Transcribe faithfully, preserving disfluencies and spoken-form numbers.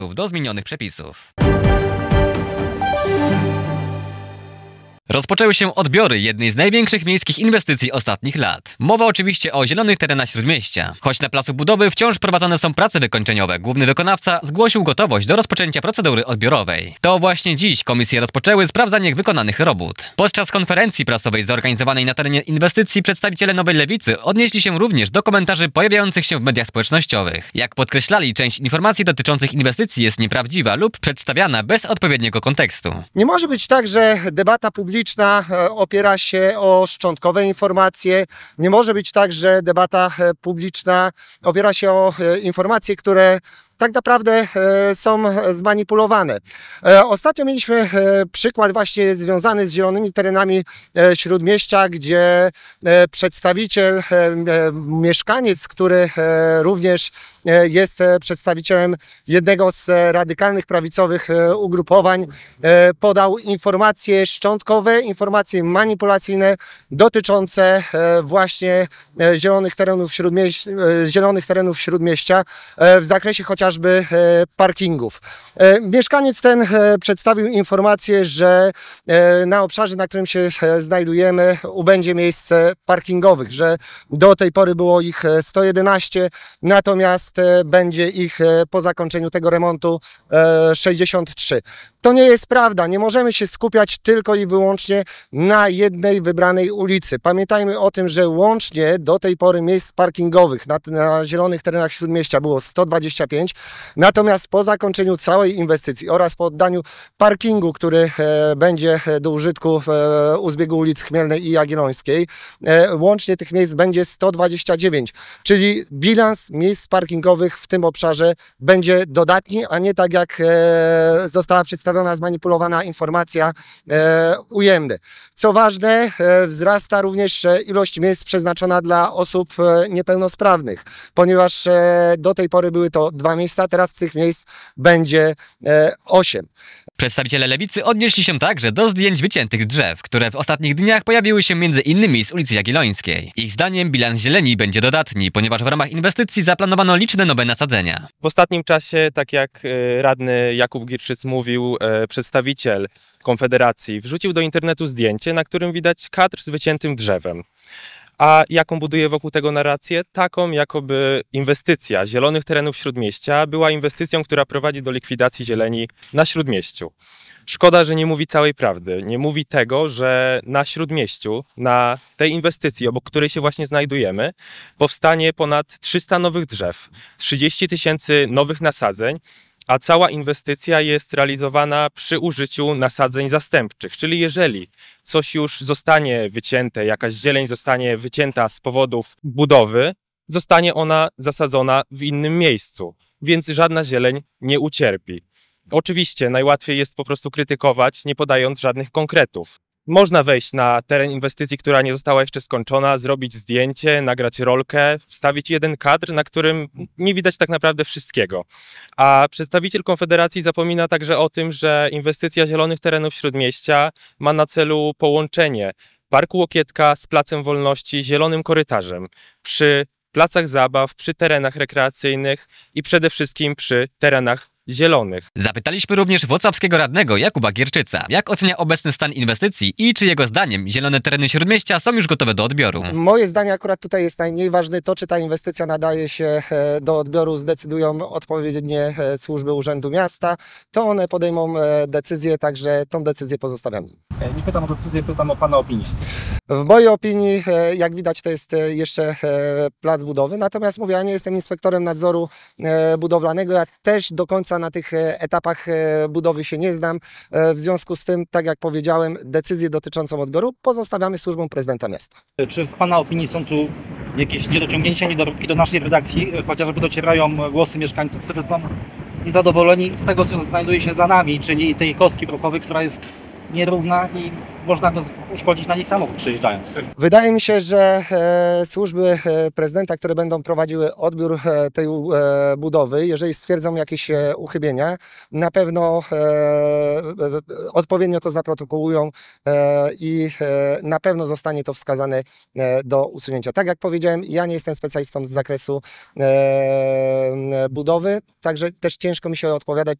do zmienionych przepisów. Rozpoczęły się odbiory jednej z największych miejskich inwestycji ostatnich lat. Mowa oczywiście o zielonych terenach Śródmieścia. Choć na placu budowy wciąż prowadzone są prace wykończeniowe, główny wykonawca zgłosił gotowość do rozpoczęcia procedury odbiorowej. To właśnie dziś komisje rozpoczęły sprawdzanie wykonanych robót. Podczas konferencji prasowej zorganizowanej na terenie inwestycji przedstawiciele Nowej Lewicy odnieśli się również do komentarzy pojawiających się w mediach społecznościowych. Jak podkreślali, część informacji dotyczących inwestycji jest nieprawdziwa lub przedstawiana bez odpowiedniego kontekstu. Nie może być tak, że debata publiczna opiera się o szczątkowe informacje. Nie może być tak, że debata publiczna opiera się o informacje, które tak naprawdę są zmanipulowane. Ostatnio mieliśmy przykład właśnie związany z zielonymi terenami Śródmieścia, gdzie przedstawiciel, mieszkaniec, który również jest przedstawicielem jednego z radykalnych prawicowych ugrupowań, podał informacje szczątkowe, informacje manipulacyjne dotyczące właśnie zielonych terenów Śródmieścia, zielonych terenów Śródmieścia w zakresie chociażby parkingów. Mieszkaniec ten przedstawił informację, że na obszarze, na którym się znajdujemy, ubędzie miejsc parkingowych, że do tej pory było ich sto jedenaście, natomiast będzie ich po zakończeniu tego remontu sześćdziesiąt trzy. To nie jest prawda. Nie możemy się skupiać tylko i wyłącznie na jednej wybranej ulicy. Pamiętajmy o tym, że łącznie do tej pory miejsc parkingowych na, na zielonych terenach Śródmieścia było sto dwadzieścia pięć, natomiast po zakończeniu całej inwestycji oraz po oddaniu parkingu, który e, będzie do użytku e, u zbiegu ulic Chmielnej i Jagiellońskiej, e, łącznie tych miejsc będzie sto dwadzieścia dziewięć, czyli bilans miejsc parkingowych w tym obszarze będzie dodatni, a nie tak jak e, została przedstawiona zmanipulowana informacja e, ujemny. Co ważne, e, wzrasta również ilość miejsc przeznaczona dla osób e, niepełnosprawnych, ponieważ e, do tej pory były to dwa miejsca, teraz tych miejsc będzie e, osiem. Przedstawiciele Lewicy odnieśli się także do zdjęć wyciętych drzew, które w ostatnich dniach pojawiły się między innymi z ulicy Jagiellońskiej. Ich zdaniem bilans zieleni będzie dodatni, ponieważ w ramach inwestycji zaplanowano liczne nowe nasadzenia. W ostatnim czasie, tak jak radny Jakub Gierczyc mówił, przedstawiciel Konfederacji wrzucił do internetu zdjęcie, na którym widać kadr z wyciętym drzewem. A jaką buduje wokół tego narrację? Taką, jakoby inwestycja zielonych terenów Śródmieścia była inwestycją, która prowadzi do likwidacji zieleni na Śródmieściu. Szkoda, że nie mówi całej prawdy. Nie mówi tego, że na Śródmieściu, na tej inwestycji, obok której się właśnie znajdujemy, powstanie ponad trzysta nowych drzew, trzydzieści tysięcy nowych nasadzeń, a cała inwestycja jest realizowana przy użyciu nasadzeń zastępczych. Czyli jeżeli coś już zostanie wycięte, jakaś zieleń zostanie wycięta z powodów budowy, zostanie ona zasadzona w innym miejscu, więc żadna zieleń nie ucierpi. Oczywiście najłatwiej jest po prostu krytykować, nie podając żadnych konkretów. Można wejść na teren inwestycji, która nie została jeszcze skończona, zrobić zdjęcie, nagrać rolkę, wstawić jeden kadr, na którym nie widać tak naprawdę wszystkiego. A przedstawiciel Konfederacji zapomina także o tym, że inwestycja zielonych terenów Śródmieścia ma na celu połączenie Parku Łokietka z Placem Wolności, zielonym korytarzem przy placach zabaw, przy terenach rekreacyjnych i przede wszystkim przy terenach zielonych. Zapytaliśmy również włocławskiego radnego Jakuba Gierczyca, jak ocenia obecny stan inwestycji i czy jego zdaniem zielone tereny Śródmieścia są już gotowe do odbioru. Moje zdanie akurat tutaj jest najmniej ważne. To, czy ta inwestycja nadaje się do odbioru, zdecydują odpowiednie służby Urzędu Miasta. To one podejmą decyzję, także tą decyzję pozostawiam im. Nie pytam o decyzję, pytam o Pana opinię. W mojej opinii, jak widać, to jest jeszcze plac budowy, natomiast mówię, ja nie jestem inspektorem nadzoru budowlanego, ja też do końca na tych etapach budowy się nie znam, w związku z tym, tak jak powiedziałem, decyzję dotyczącą odbioru pozostawiamy służbom prezydenta miasta. Czy w Pana opinii są tu jakieś niedociągnięcia, niedoróbki do naszej redakcji, chociażby docierają głosy mieszkańców, którzy są niezadowoleni z tego, co znajduje się za nami, czyli tej kostki prochowej, która jest nierówna i można to uszkodzić na niej samochód przejeżdżając. Wydaje mi się, że e, służby e, prezydenta, które będą prowadziły odbiór e, tej e, budowy, jeżeli stwierdzą jakieś e, uchybienia, na pewno e, e, odpowiednio to zaprotokołują e, i e, na pewno zostanie to wskazane e, do usunięcia. Tak jak powiedziałem, ja nie jestem specjalistą z zakresu e, budowy, także też ciężko mi się odpowiadać,